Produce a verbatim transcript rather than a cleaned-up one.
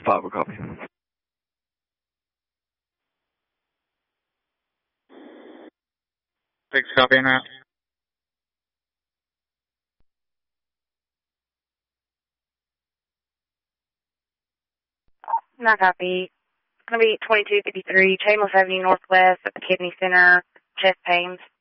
five, a copy. Six, copy en route. Not copy. It's going to be twenty-two fifty-three, Chambliss Avenue Northwest at the Kidney Center, chest pains.